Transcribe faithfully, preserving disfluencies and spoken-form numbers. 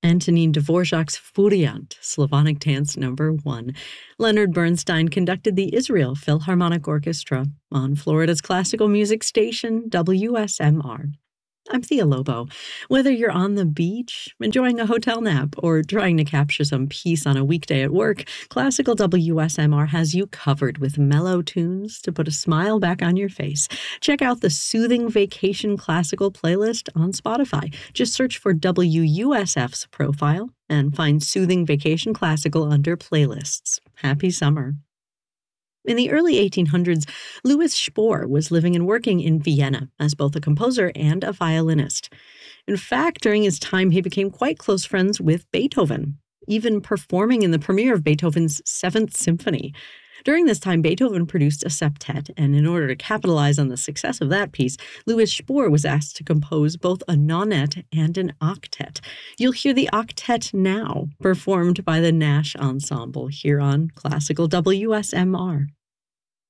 Antonin Dvorak's Furiant, Slavonic Dance Number One. Leonard Bernstein conducted the Israel Philharmonic Orchestra on Florida's classical music station, W S M R. I'm Thea Lobo. Whether you're on the beach, enjoying a hotel nap, or trying to capture some peace on a weekday at work, Classical W S M R has you covered with mellow tunes to put a smile back on your face. Check out the Soothing Vacation Classical playlist on Spotify. Just search for W U S F's profile and find Soothing Vacation Classical under playlists. Happy summer. In the early eighteen hundreds, Louis Spohr was living and working in Vienna as both a composer and a violinist. In fact, during his time, he became quite close friends with Beethoven, even performing in the premiere of Beethoven's Seventh Symphony. During this time, Beethoven produced a septet, and in order to capitalize on the success of that piece, Louis Spohr was asked to compose both a nonet and an octet. You'll hear the octet now, performed by the Nash Ensemble here on Classical W S M R.